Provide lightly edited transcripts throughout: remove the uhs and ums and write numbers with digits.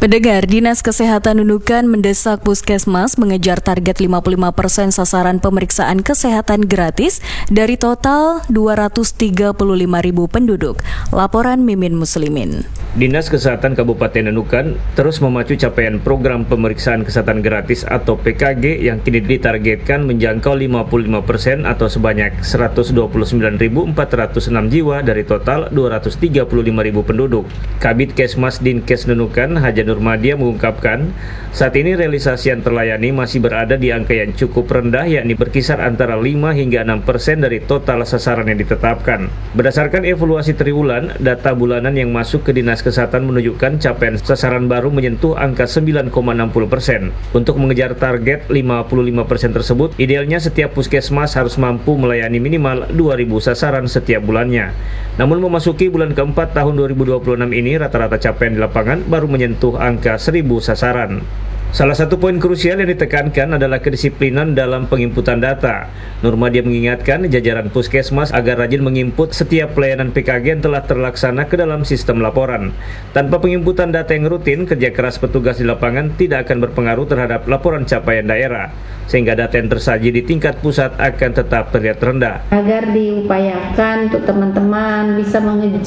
Pendengar, Dinas Kesehatan Nunukan mendesak Puskesmas mengejar target 55% sasaran pemeriksaan kesehatan gratis dari total 235.000 penduduk. Laporan Mimin Muslimin. Dinas Kesehatan Kabupaten Nunukan terus memacu capaian program pemeriksaan kesehatan gratis atau PKG yang kini ditargetkan menjangkau 55% atau sebanyak 129.406 jiwa dari total 235.000 penduduk. Kabid Kesmas Dinkes Nunukan Haja Nurmadia mengungkapkan, saat ini realisasi yang terlayani masih berada di angka yang cukup rendah, yakni berkisar antara 5 hingga 6% dari total sasaran yang ditetapkan. Berdasarkan evaluasi triwulan, data bulanan yang masuk ke Dinas Kesehatan menunjukkan capaian sasaran baru menyentuh angka 9,60%. Untuk mengejar target 55% tersebut, idealnya setiap puskesmas harus mampu melayani minimal 2.000 sasaran setiap bulannya. Namun memasuki bulan keempat tahun 2026 ini, rata-rata capaian di lapangan baru menyentuh angka 1.000 sasaran. Salah satu poin krusial yang ditekankan adalah kedisiplinan dalam penginputan data. Nurmadia mengingatkan jajaran puskesmas agar rajin menginput setiap pelayanan PKG yang telah terlaksana ke dalam sistem laporan. Tanpa penginputan data yang rutin, kerja keras petugas di lapangan tidak akan berpengaruh terhadap laporan capaian daerah, sehingga data yang tersaji di tingkat pusat akan tetap terlihat rendah. Agar diupayakan untuk teman-teman bisa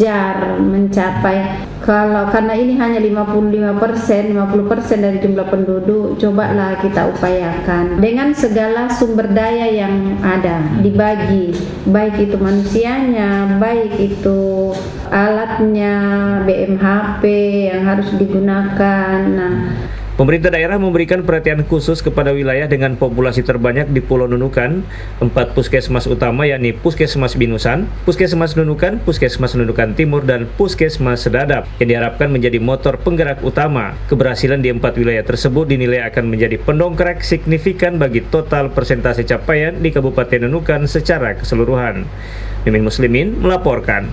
mencapai, karena ini hanya 50% dari jumlah penduduk, cobalah kita upayakan dengan segala sumber daya yang ada dibagi, baik itu manusianya, baik itu alatnya, BMHP yang harus digunakan. Pemerintah daerah memberikan perhatian khusus kepada wilayah dengan populasi terbanyak di Pulau Nunukan. 4 puskesmas utama yakni Puskesmas Binusan, Puskesmas Nunukan, Puskesmas Nunukan Timur, dan Puskesmas Sedadap yang diharapkan menjadi motor penggerak utama. Keberhasilan di 4 wilayah tersebut dinilai akan menjadi pendongkrak signifikan bagi total persentase capaian di Kabupaten Nunukan secara keseluruhan. Mimin Muslimin melaporkan.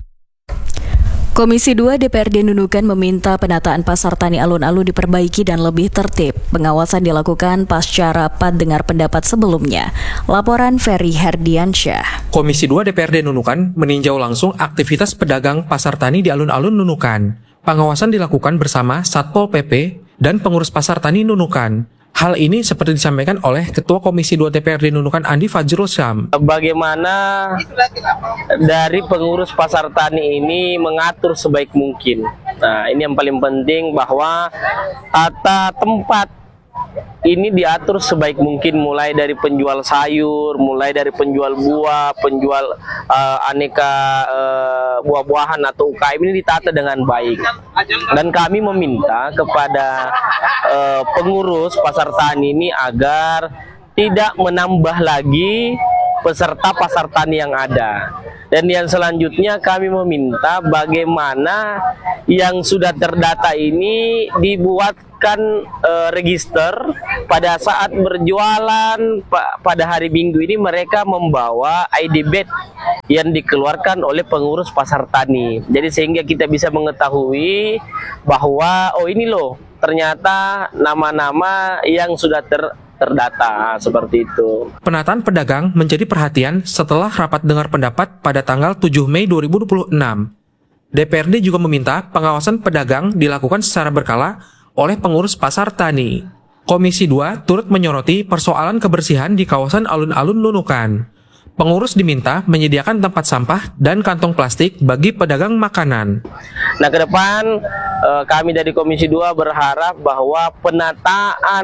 Komisi 2 DPRD Nunukan meminta penataan pasar tani alun-alun diperbaiki dan lebih tertib. Pengawasan dilakukan pasca rapat dengar pendapat sebelumnya. Laporan Ferry Herdiansyah. Komisi 2 DPRD Nunukan meninjau langsung aktivitas pedagang pasar tani di alun-alun Nunukan. Pengawasan dilakukan bersama Satpol PP dan pengurus pasar tani Nunukan. Hal ini seperti disampaikan oleh Ketua Komisi 2 DPRD Nunukan Andi Fajrul Syam. Bagaimana dari pengurus pasar tani ini mengatur sebaik mungkin. Nah, ini yang paling penting, bahwa tata tempat ini diatur sebaik mungkin, mulai dari penjual sayur, mulai dari penjual buah, penjual aneka buah-buahan atau UKM ini ditata dengan baik. Dan kami meminta kepada pengurus pasar tani ini agar tidak menambah lagi peserta pasar tani yang ada. Dan yang selanjutnya kami meminta bagaimana yang sudah terdata ini dibuatkan register pada saat berjualan pada hari Minggu ini, mereka membawa ID badge yang dikeluarkan oleh pengurus pasar tani. Jadi sehingga kita bisa mengetahui bahwa ini loh ternyata nama-nama yang sudah terdata, seperti itu. Penataan pedagang menjadi perhatian setelah rapat dengar pendapat pada tanggal 7 Mei 2026. DPRD juga meminta pengawasan pedagang dilakukan secara berkala oleh pengurus pasar tani. Komisi 2 turut menyoroti persoalan kebersihan di kawasan alun-alun Nunukan. Pengurus diminta menyediakan tempat sampah dan kantong plastik bagi pedagang makanan. Nah, ke depan kami dari Komisi 2 berharap bahwa penataan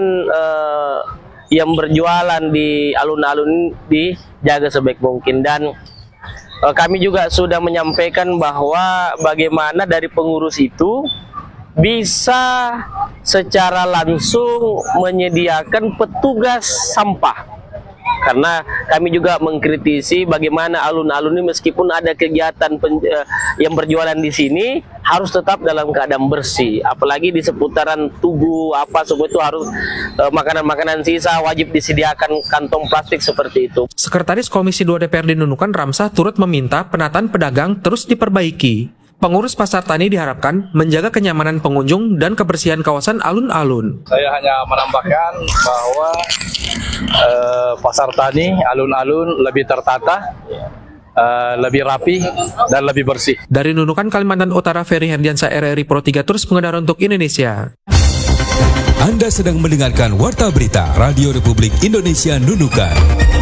yang berjualan di alun-alun dijaga sebaik mungkin. Dan kami juga sudah menyampaikan bahwa bagaimana dari pengurus itu bisa secara langsung menyediakan petugas sampah. Karena kami juga mengkritisi bagaimana alun-alun ini meskipun ada kegiatan yang berjualan di sini harus tetap dalam keadaan bersih. Apalagi di seputaran Tugu semua itu harus makanan-makanan sisa wajib disediakan kantong plastik seperti itu. Sekretaris Komisi 2 DPRD Nunukan Ramsah turut meminta penataan pedagang terus diperbaiki. Pengurus pasar tani diharapkan menjaga kenyamanan pengunjung dan kebersihan kawasan alun-alun. Saya hanya menambahkan bahwa pasar tani alun-alun lebih tertata, lebih rapi, dan lebih bersih. Dari Nunukan, Kalimantan Utara, Ferry Herdiansyah, RRI Pro 3 terus mengudara untuk Indonesia. Anda sedang mendengarkan Warta Berita Radio Republik Indonesia Nunukan.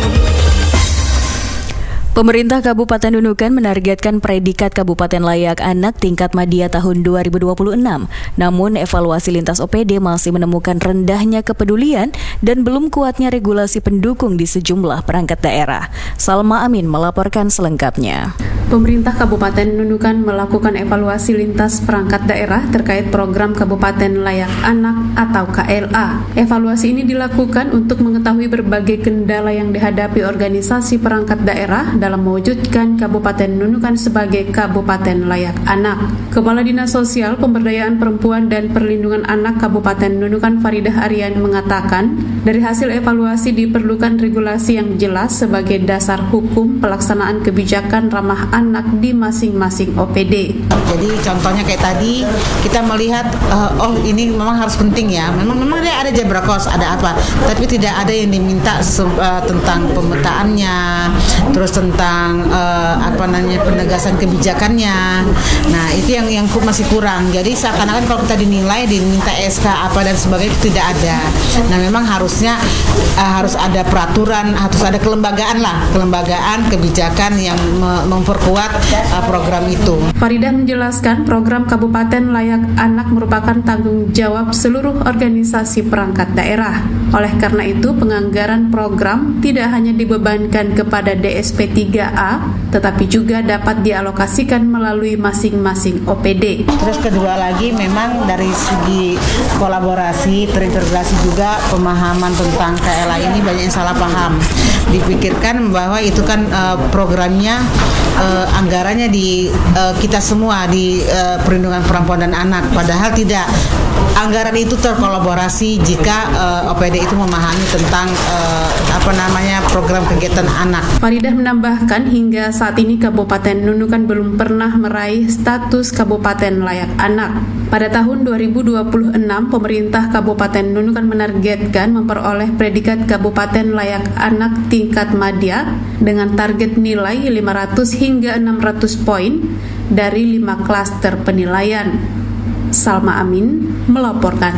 Pemerintah Kabupaten Nunukan menargetkan predikat Kabupaten Layak Anak tingkat Madya tahun 2026. Namun evaluasi lintas OPD masih menemukan rendahnya kepedulian dan belum kuatnya regulasi pendukung di sejumlah perangkat daerah. Salma Amin melaporkan selengkapnya. Pemerintah Kabupaten Nunukan melakukan evaluasi lintas perangkat daerah terkait program Kabupaten Layak Anak atau KLA. Evaluasi ini dilakukan untuk mengetahui berbagai kendala yang dihadapi organisasi perangkat daerah dalam mewujudkan Kabupaten Nunukan sebagai Kabupaten Layak Anak. Kepala Dinas Sosial, Pemberdayaan Perempuan dan Perlindungan Anak Kabupaten Nunukan Faridah Aryan mengatakan, dari hasil evaluasi diperlukan regulasi yang jelas sebagai dasar hukum pelaksanaan kebijakan ramah anak di masing-masing OPD. Jadi contohnya kayak tadi kita melihat ini memang harus penting ya. Memang dia ada jabrakos, ada apa, tapi tidak ada yang diminta tentang pemetaannya, terus tentang penegasan kebijakannya. Nah, itu yang masih kurang. Jadi seakan-akan kalau kita dinilai diminta SK apa dan sebagainya itu tidak ada. Nah, memang harusnya harus ada peraturan, harus ada kelembagaan kebijakan yang memperkuat program itu. Faridah menjelaskan program Kabupaten Layak Anak merupakan tanggung jawab seluruh organisasi perangkat daerah. Oleh karena itu, penganggaran program tidak hanya dibebankan kepada DSP 3A, tetapi juga dapat dialokasikan melalui masing-masing OPD. Terus kedua lagi, memang dari segi kolaborasi, terintegrasi juga pemahaman tentang KLA ini banyak yang salah paham. Dipikirkan bahwa itu kan programnya anggarannya di kita semua di perlindungan perempuan dan anak, padahal tidak. Anggaran itu terkolaborasi jika OPD itu memahami tentang program kegiatan anak. Faridah menambahkan hingga saat ini Kabupaten Nunukan belum pernah meraih status Kabupaten Layak Anak. Pada tahun 2026, pemerintah Kabupaten Nunukan menargetkan memperoleh predikat Kabupaten Layak Anak tingkat Madya dengan target nilai 500 hingga 600 poin dari 5 klaster penilaian. Salma Amin melaporkan.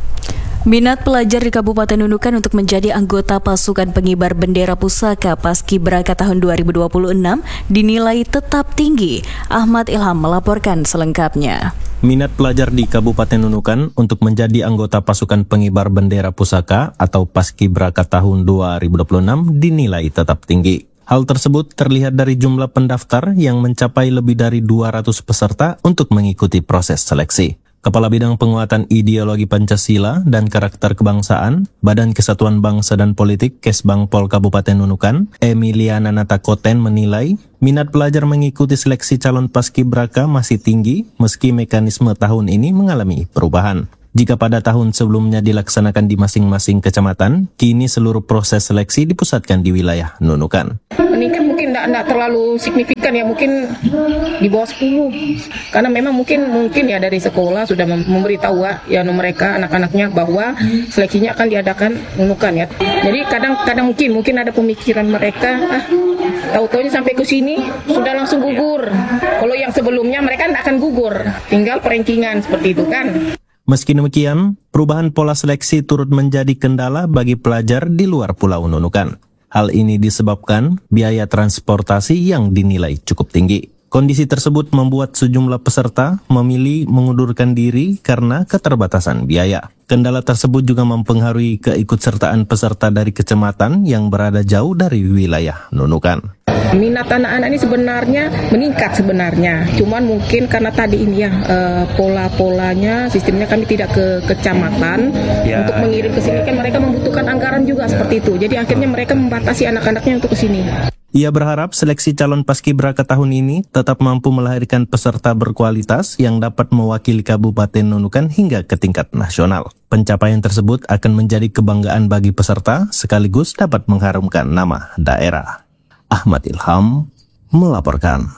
Minat pelajar di Kabupaten Nunukan untuk menjadi anggota pasukan pengibar bendera pusaka Paskibraka tahun 2026 dinilai tetap tinggi. Ahmad Ilham melaporkan selengkapnya. Minat pelajar di Kabupaten Nunukan untuk menjadi anggota pasukan pengibar bendera pusaka atau Paskibraka tahun 2026 dinilai tetap tinggi. Hal tersebut terlihat dari jumlah pendaftar yang mencapai lebih dari 200 peserta untuk mengikuti proses seleksi. Kepala Bidang Penguatan Ideologi Pancasila dan Karakter Kebangsaan, Badan Kesatuan Bangsa dan Politik Kesbangpol Kabupaten Nunukan, Emiliana Natakoten menilai minat pelajar mengikuti seleksi calon Paskibraka masih tinggi meski mekanisme tahun ini mengalami perubahan. Jika pada tahun sebelumnya dilaksanakan di masing-masing kecamatan, kini seluruh proses seleksi dipusatkan di wilayah Nunukan. Meningkat mungkin tidak terlalu signifikan ya, mungkin di bawah 10. Karena memang mungkin ya dari sekolah sudah memberitahu ya mereka anak-anaknya bahwa seleksinya akan diadakan Nunukan ya. Jadi kadang mungkin ada pemikiran mereka tahu-taunya sampai ke sini sudah langsung gugur. Kalau yang sebelumnya mereka tidak akan gugur, tinggal perankingan seperti itu kan. Meski demikian, perubahan pola seleksi turut menjadi kendala bagi pelajar di luar Pulau Nunukan. Hal ini disebabkan biaya transportasi yang dinilai cukup tinggi. Kondisi tersebut membuat sejumlah peserta memilih mengundurkan diri karena keterbatasan biaya. Kendala tersebut juga mempengaruhi keikutsertaan peserta dari kecamatan yang berada jauh dari wilayah Nunukan. Minat anak-anak ini sebenarnya meningkat sebenarnya, cuman mungkin karena tadi ini ya pola-polanya sistemnya kami tidak ke kecamatan untuk mengirim ke sini kan mereka membutuhkan anggaran juga seperti itu, jadi akhirnya mereka membatasi anak-anaknya untuk ke sini. Ia berharap seleksi calon Paskibraka tahun ini tetap mampu melahirkan peserta berkualitas yang dapat mewakili Kabupaten Nunukan hingga ke tingkat nasional. Pencapaian tersebut akan menjadi kebanggaan bagi peserta sekaligus dapat mengharumkan nama daerah. Ahmad Ilham melaporkan.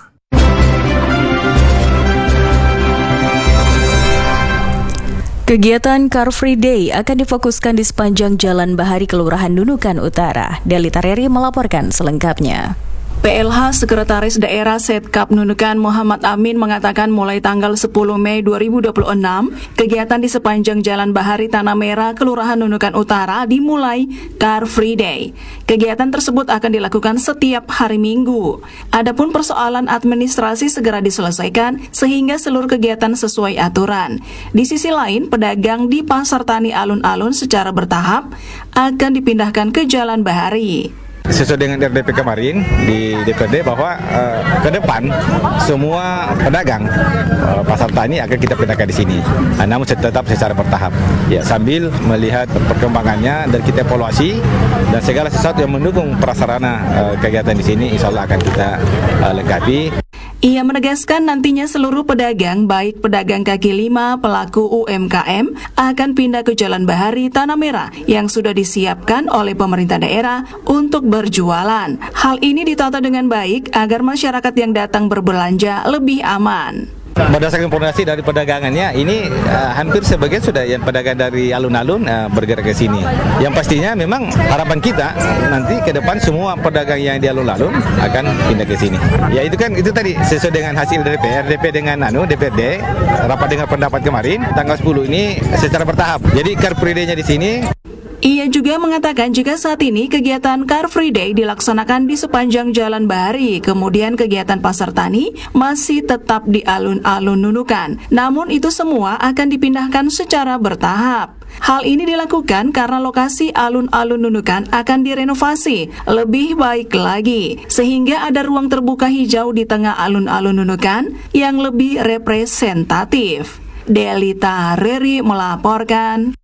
Kegiatan Car Free Day akan difokuskan di sepanjang Jalan Bahari Kelurahan Nunukan Utara. Deli Tareri melaporkan selengkapnya. PLH Sekretaris Daerah Setkap Nunukan Muhammad Amin mengatakan mulai tanggal 10 Mei 2026, kegiatan di sepanjang Jalan Bahari Tanah Merah, Kelurahan Nunukan Utara dimulai Car Free Day. Kegiatan tersebut akan dilakukan setiap hari Minggu. Adapun persoalan administrasi segera diselesaikan sehingga seluruh kegiatan sesuai aturan. Di sisi lain, pedagang di Pasar Tani Alun-Alun secara bertahap akan dipindahkan ke Jalan Bahari. Sesuai dengan RDP kemarin di DPRD bahwa ke depan semua pedagang pasar tani akan kita pindahkan di sini, namun tetap secara bertahap. Ya, sambil melihat perkembangannya dan kita evaluasi dan segala sesuatu yang mendukung prasarana kegiatan di sini, insya Allah akan kita lengkapi. Ia menegaskan nantinya seluruh pedagang, baik pedagang kaki lima, pelaku UMKM, akan pindah ke Jalan Bahari Tanah Merah yang sudah disiapkan oleh pemerintah daerah untuk berjualan. Hal ini ditata dengan baik agar masyarakat yang datang berbelanja lebih aman. Berdasarkan informasi dari perdagangannya, ini hampir sebagian sudah yang pedagang dari alun-alun bergerak ke sini. Yang pastinya memang harapan kita nanti ke depan semua pedagang yang di alun-alun akan pindah ke sini. Ya itu tadi sesuai dengan hasil dari RDP dengan DPRD rapat dengan pendapat kemarin tanggal 10 ini secara bertahap. Jadi Car Free Day-nya di sini. Ia juga mengatakan jika saat ini kegiatan Car Free Day dilaksanakan di sepanjang Jalan Bahari, kemudian kegiatan Pasar Tani masih tetap di alun-alun Nunukan. Namun itu semua akan dipindahkan secara bertahap. Hal ini dilakukan karena lokasi alun-alun Nunukan akan direnovasi lebih baik lagi, sehingga ada ruang terbuka hijau di tengah alun-alun Nunukan yang lebih representatif. Delita Reri melaporkan.